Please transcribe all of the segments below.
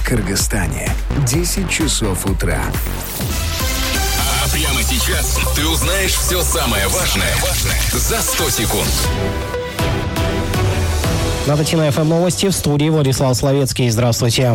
Кыргызстане. 10 часов утра. А прямо сейчас ты узнаешь все самое важное за 100 секунд. На Татьяна ФМ новости, в студии Владислав Словецкий. Здравствуйте.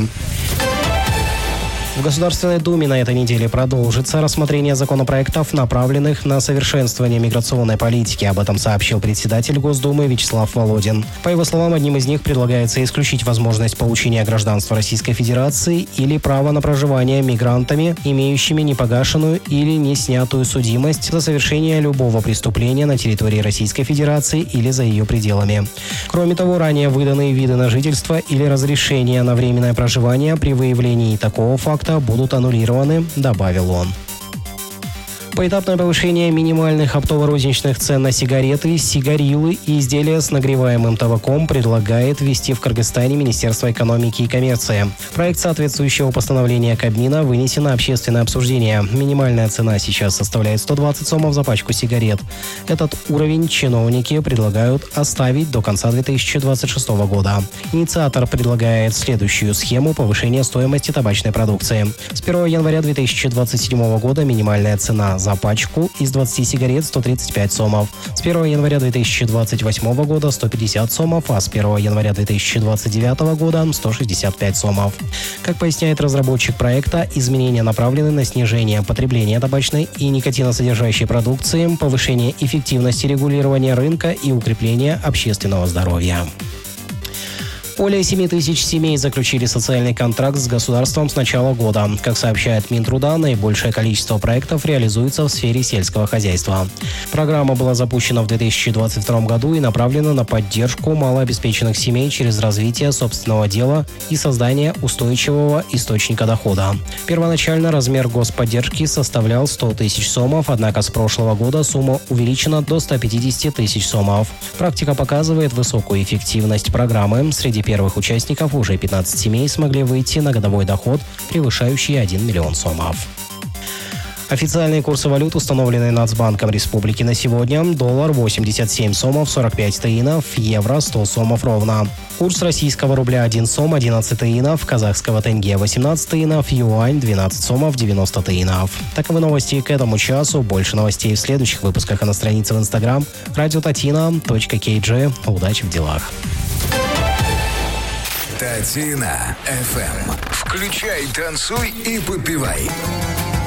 В Государственной Думе на этой неделе продолжится рассмотрение законопроектов, направленных на совершенствование миграционной политики. Об этом сообщил председатель Госдумы Вячеслав Володин. По его словам, одним из них предлагается исключить возможность получения гражданства Российской Федерации или право на проживание мигрантами, имеющими непогашенную или не снятую судимость за совершение любого преступления на территории Российской Федерации или за ее пределами. Кроме того, ранее выданные виды на жительство или разрешение на временное проживание при выявлении такого факта будут аннулированы, добавил он. Поэтапное повышение минимальных оптово-розничных цен на сигареты, сигарилы и изделия с нагреваемым табаком предлагает ввести в Кыргызстане Министерство экономики и коммерции. Проект соответствующего постановления Кабмина вынесен на общественное обсуждение. Минимальная цена сейчас составляет 120 сомов за пачку сигарет. Этот уровень чиновники предлагают оставить до конца 2026 года. Инициатор предлагает следующую схему повышения стоимости табачной продукции. С 1 января 2027 года минимальная цена за пачку из 20 сигарет 135 сомов. С 1 января 2028 года 150 сомов, а с 1 января 2029 года 165 сомов. Как поясняет разработчик проекта, изменения направлены на снижение потребления табачной и никотиносодержащей продукции, повышение эффективности регулирования рынка и укрепление общественного здоровья. Более 7 тысяч семей заключили социальный контракт с государством с начала года. Как сообщает Минтруда, наибольшее количество проектов реализуется в сфере сельского хозяйства. Программа была запущена в 2022 году и направлена на поддержку малообеспеченных семей через развитие собственного дела и создание устойчивого источника дохода. Первоначально размер господдержки составлял 100 тысяч сомов, однако с прошлого года сумма увеличена до 150 тысяч сомов. Практика показывает высокую эффективность программы. Среди первых участников уже 15 семей смогли выйти на годовой доход, превышающий 1 миллион сомов. Официальные курсы валют, установленные Нацбанком Республики на сегодня. Доллар 87 сомов 45 таинов, евро 100 сомов ровно. Курс российского рубля 1 сом 11 таинов, казахского тенге 18 таинов, юань 12 сомов 90 таинов. Таковы новости к этому часу. Больше новостей в следующих выпусках и на странице в Инстаграм radiotatina.kg. Удачи в делах. Татьяна ФМ. Включай, танцуй и попивай.